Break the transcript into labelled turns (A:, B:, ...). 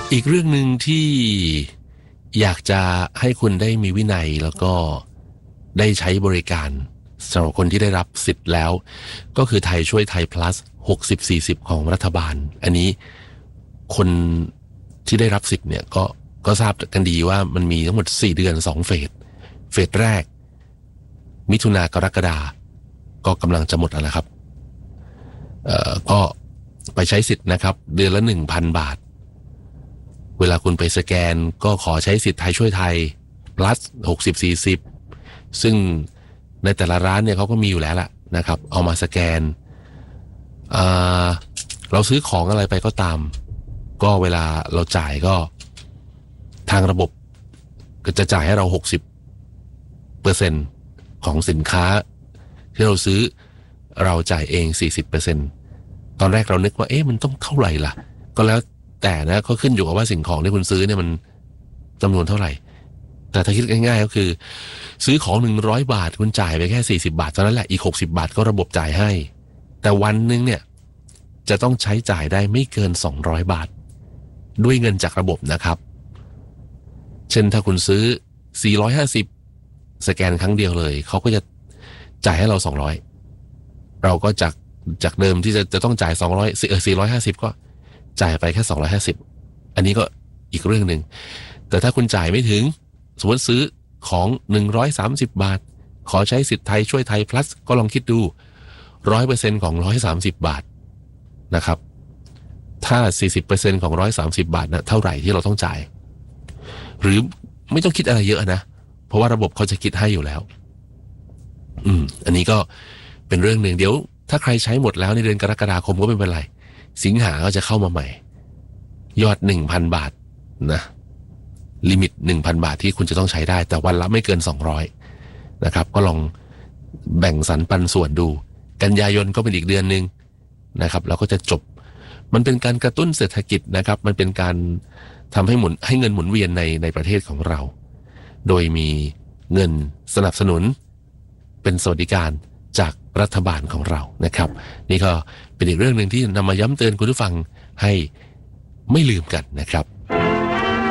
A: อีกเรื่องหนึ่งที่อยากจะให้คุณได้มีวินัยแล้วก็ได้ใช้บริการสำหรับคนที่ได้รับสิทธิ์แล้วก็คือไทยช่วยไทย plus 60-40 ของรัฐบาลอันนี้คนที่ได้รับสิทธิ์เนี่ยก็ทราบกันดีว่ามันมีทั้งหมด4เดือน2เฟสแรกมิถุนากรกฎาก็กำลังจะหมดแล้วครับก็ไปใช้สิทธิ์นะครับเดือนละ 1,000 บาทเวลาคุณไปสแกนก็ขอใช้สิทธิ์ไทยช่วยไทย plus 60-40 ซึ่งในแต่ละร้านเนี่ยเขาก็มีอยู่แล้วล่ะนะครับเอามาสแกนเราซื้อของอะไรไปก็ตามก็เวลาเราจ่ายก็ทางระบบก็จะจ่ายให้เรา 60% ของสินค้าที่เราซื้อเราจ่ายเอง 40% ตอนแรกเรานึกว่ามันต้องเท่าไหร่ล่ะก็แล้วแต่นะก็ขึ้นอยู่กับว่าสิ่งของที่คุณซื้อเนี่ยมันจำนวนเท่าไหร่แต่ถ้าคิดง่ายๆก็คือซื้อของ100 บาทคุณจ่ายไปแค่40 บาทเท่านั้นแหละอีก60 บาทก็ระบบจ่ายให้แต่วันนึงเนี่ยจะต้องใช้จ่ายได้ไม่เกิน200 บาทด้วยเงินจากระบบนะครับเช่นถ้าคุณซื้อ450สแกนครั้งเดียวเลยเขาก็จะจ่ายให้เรา200เราก็จากเดิมที่จะต้องจ่าย450ก็จ่ายไปแค่250อันนี้ก็อีกเรื่องนึงแต่ถ้าคุณจ่ายไม่ถึงสมมติซื้อของ130 บาทขอใช้สิทธิ์ไทยช่วยไทย plus ก็ลองคิดดู 100% ของ130 บาทนะครับถ้า 40% ของ130 บาทนะเท่าไหร่ที่เราต้องจ่ายหรือไม่ต้องคิดอะไรเยอะนะเพราะว่าระบบเขาจะคิดให้อยู่แล้วอันนี้ก็เป็นเรื่องหนึ่งเดี๋ยวถ้าใครใช้หมดแล้วในเดือนกรกฎาคมก็ไม่เป็นไรสิงหาก็จะเข้ามาใหม่ยอด 1,000 บาทนะลิมิต 1,000 บาทที่คุณจะต้องใช้ได้แต่วันละไม่เกิน200นะครับก็ลองแบ่งสรรปันส่วนดูกันยายนก็เป็นอีกเดือนนึงนะครับแล้วก็จะจบมันเป็นการกระตุ้นเศรษฐกิจนะครับมันเป็นการทำให้เงินหมุนเวียนในประเทศของเราโดยมีเงินสนับสนุนเป็นสวัสดิการจากรัฐบาลของเรานะครับนี่ก็เป็นอีกเรื่องหนึ่งที่นำมาย้ำเตือนคุณผู้ฟังให้ไม่ลืมกันนะครับ